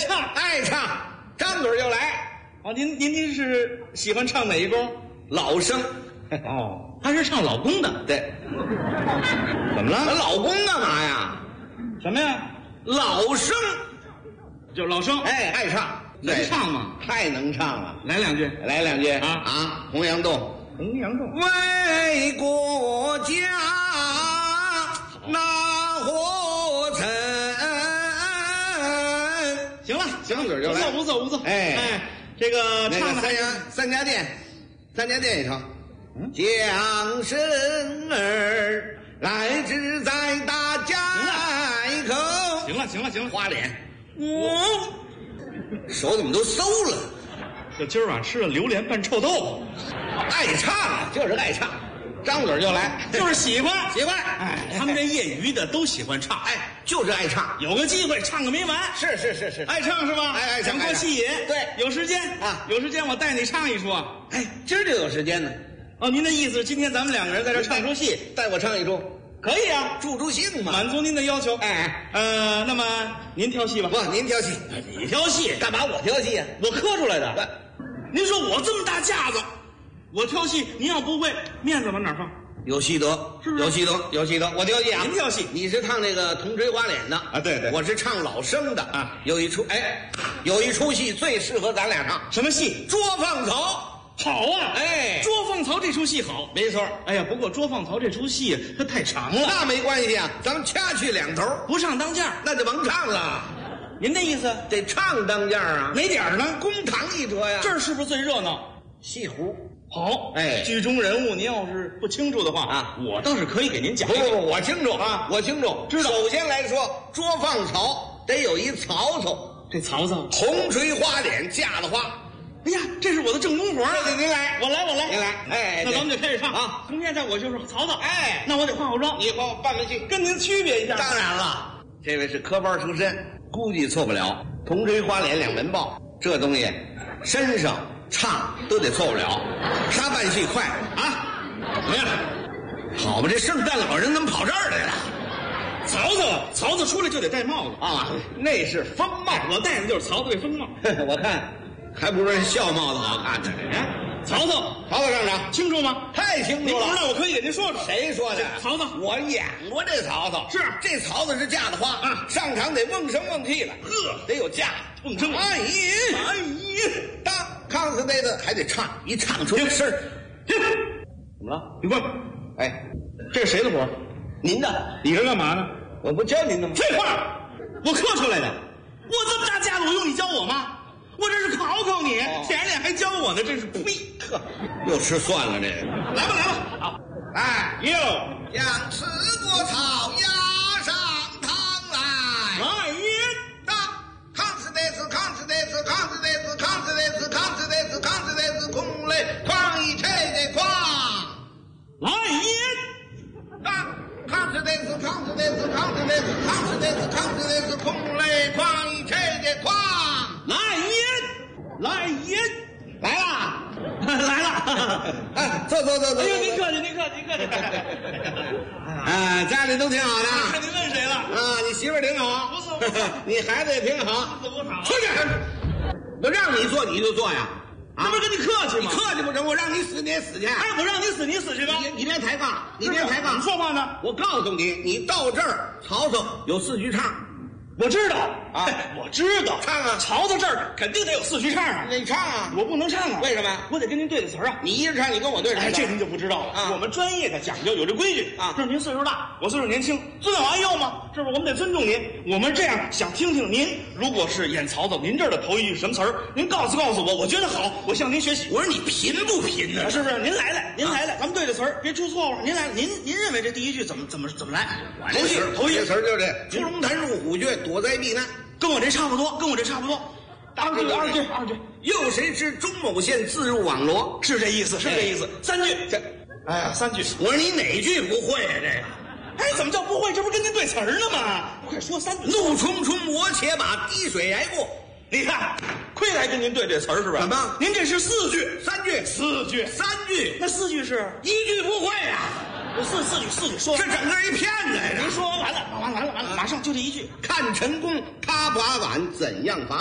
唱， 爱唱，张嘴就来。 哦，您是喜欢唱哪一宫？ 老生。 哦，他是唱老公的。 对。 怎么了？ 老公干嘛呀？ 什么呀？ 老生， 就老生。 哎，爱唱， 能唱吗？ 太能唱了。 来两句， 来两句啊！ 洪阳洞， 洪阳洞， 为国家那火尘。 行了， 张嘴就来， 不错。 哎， 这个那唱个三家店一唱。将生儿来自在大家口。 行了， 花脸，手怎么都馊了？ 这今儿晚吃了榴莲拌臭豆腐。 爱唱啊，就是爱唱，张嘴就来， 就是喜欢。 哎， 他们这业余的都喜欢唱， 哎，就是爱唱， 有个机会唱个没完。 是， 爱唱是吧？ 爱唱， 想多戏瘾。 对， 有时间啊， 有时间我带你唱一出。 哎，今儿就有时间呢。 哦，您的意思今天咱们两个人在这唱出戏， 带我唱一出， 可以啊， 助兴嘛， 满足您的要求。 哎， 那么您挑戏吧。 不，您挑戏， 你挑戏， 干嘛我挑戏啊？ 我磕出来的。您说我这么大架子，我挑戏，您要不会，面子往哪放？ 有戏德， 是不是？ 有戏德。我挑戏啊， 您挑戏， 你是唱那个铜锤花脸的啊？对， 我是唱老生的啊。有一出戏最适合咱俩唱， 什么戏？ 捉放曹。 好啊！ 哎， 捉放曹这出戏好， 没错。 哎呀，不过捉放曹这出戏它太长了。 那没关系啊，咱们掐去两头， 不上当家， 那就甭唱了。 您的意思得唱当家啊？ 哪点呢？ 公堂一折呀。 这儿是不是最热闹？ 戏胡好， 哎， 剧中人物您要是不清楚的话啊， 我倒是可以给您讲。 不，我清楚啊，我清楚， 知道。 首先来说，捉放曹得有一曹操， 这曹操铜锤花脸架子花。 哎呀，这是我的正宗活对，您来， 我来， 您来。哎， 那咱们就开始唱啊！ 从现在我就是曹操。 哎， 那我得化好妆， 你帮我扮扮戏， 跟您区别一下。 当然了，这位是科班出身，估计错不了。铜锤花脸两门报，这东西身上唱都得错不了。他扮戏快啊！ 怎么样？ 好吧，这圣诞老人怎么跑这儿来了？ 曹操出来就得戴帽子啊，那是风帽， 我戴的就是曹操这风帽。 我看还不如人笑帽子好看呢。 曹操上场清楚吗？ 太清楚了。 您不知道我可以给您说说。 谁说的？ 曹操， 我演过这曹操。 是这曹操是架子花啊，上场得瓮声瓮气的，得有架子， 瓮声。 哎呀，当康斯贝的还得唱，一唱出声儿。 怎么了？你过来。 哎， 这是谁的活？ 您的。 你这干嘛呢？ 我不教您的吗？ 废话，我刻出来的。我这么大架子，我用你教我吗？我这是考考你，舔着脸还教我呢，真是呸！ 呵，又吃蒜了这个。 来吧，好， 来， 哟， 将吃过草压上汤来。 来也， 当康斯贝斯，康斯贝斯，康斯贝斯，康斯贝斯，康斯贝斯，康斯贝斯，空雷哐一切的哐。 来也， 当康斯贝斯，康斯贝斯，康斯贝斯，康斯贝斯，康斯贝斯，空雷哐一切的哐。 来也， 来啦， 来了！ 哎，坐。 哎呦，您客气。 家里都挺好的。 看您问谁了？ 啊，你媳妇儿挺好， 不错， 你孩子也挺好。 不好。 出去！我让你做你就做呀， 这不是跟你客气吗？ 客气不成，我让你死你也死去。 哎，我让你死你死去吧。 你别抬杠，你别抬杠。 怎么说话呢？ 我告诉你，你到这儿，曹操有4句唱。 我知道啊， 我知道， 唱啊！ 曹操这儿肯定得有4句唱啊！ 你唱啊！ 我不能唱啊！ 为什么？ 我得跟您对着词儿啊！ 你一人唱，你跟我对着。 哎，这您就不知道了啊！ 我们专业的讲究有这规矩啊！ 这是您岁数大，我岁数年轻，尊老爱幼嘛，是不是？我们得尊重您。我们这样想听听您，如果是演曹操，您这儿的头一句什么词儿？您告诉我，我觉得好，我向您学习。 我说你贫不贫呢？ 是不是？您来了，咱们对着词儿，别出错误。您来了，您认为这第一句怎么来？ 头一句词儿就是这：出龙潭入虎穴，躲灾避难。 跟我这差不多。二句。 又谁知钟某县自入网罗？ 是这意思。3句。哎呀，3句。 我说你哪句不会啊？这个。 哎，怎么叫不会？这不是跟您对词儿呢吗？快说3句。 怒冲冲，我且把滴水挨过。 你看，亏来跟您对这词儿是不是？ 怎么？ 您这是4句 ，3句 ，4句 ，3句。 那4句是 1句不会啊？ 我4句说， 这整个一骗子呀！ 您说完了，马上就这1句。 看陈宫他把碗怎样罚？